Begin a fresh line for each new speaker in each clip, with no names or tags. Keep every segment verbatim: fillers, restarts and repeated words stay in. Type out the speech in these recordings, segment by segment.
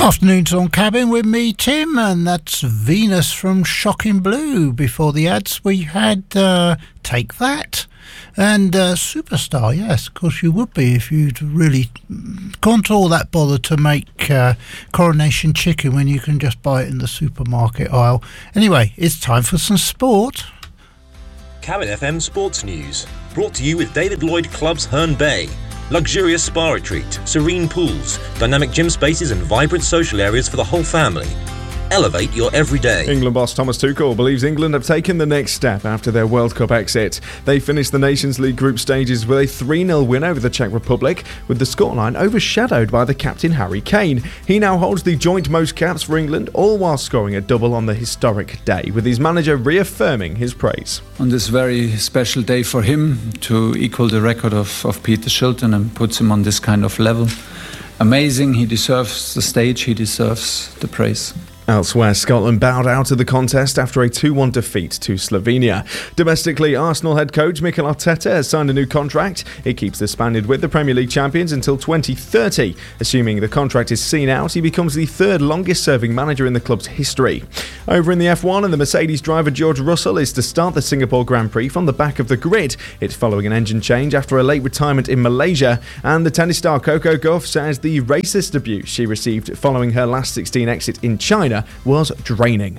Afternoons on Cabin with me, Tim, and that's Venus from Shocking Blue. Before the ads, we had uh, Take That and uh, Superstar. Yes, of course you would be if you'd really gone to all that bother to make uh, Coronation Chicken when you can just buy it in the supermarket aisle. Anyway, it's time for some sport.
Cabin F M Sports News, brought to you with David Lloyd Clubs Herne Bay. Luxurious spa retreat, serene pools, dynamic gym spaces and vibrant social areas for the whole family. Elevate your everyday.
England boss Thomas Tuchel believes England have taken the next step after their World Cup exit. They finished the Nations League group stages with a three nil win over the Czech Republic, with the scoreline overshadowed by the captain Harry Kane. He now holds the joint most caps for England, all while scoring a double on the historic day, with his manager reaffirming his praise.
On this very special day for him to equal the record of, of Peter Shilton and puts him on this kind of level. Amazing, he deserves the stage, he deserves the praise.
Elsewhere, Scotland bowed out of the contest after a two one defeat to Slovenia. Domestically, Arsenal head coach Mikel Arteta has signed a new contract. It keeps the Spaniard with the Premier League champions until twenty thirty. Assuming the contract is seen out, he becomes the third longest-serving manager in the club's history. Over in the F one, and the Mercedes driver George Russell is to start the Singapore Grand Prix from the back of the grid. It's following an engine change after a late retirement in Malaysia. And the tennis star Coco Gauff says the racist abuse she received following her last sixteen exit in China was draining.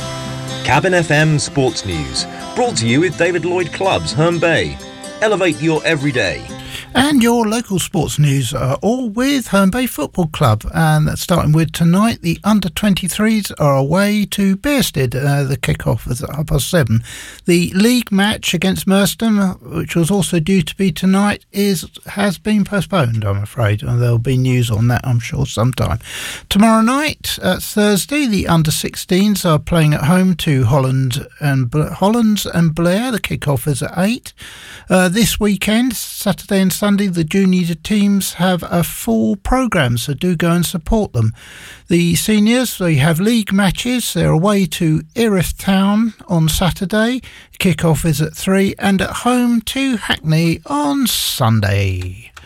Cabin F M Sports News, brought to you with David Lloyd Clubs Herne Bay. Elevate your everyday.
And your local sports news are all with Herne Bay Football Club. And that's starting with tonight. The under twenty-threes are away to Bearsted. Uh, the kick-off is at half past seven. The league match against Merstham, which was also due to be tonight, is has been postponed, I'm afraid. And there'll be news on that, I'm sure, sometime. Tomorrow night, uh, Thursday, the under sixteens are playing at home to Holland and Hollands and Blair. The kick-off is at eight. Uh, this weekend, Saturday and Sunday, the junior teams have a full programme, so do go and support them. The seniors, they have league matches. They're away to Erith Town on Saturday. Kick-off is at three, and at home to Hackney on Sunday.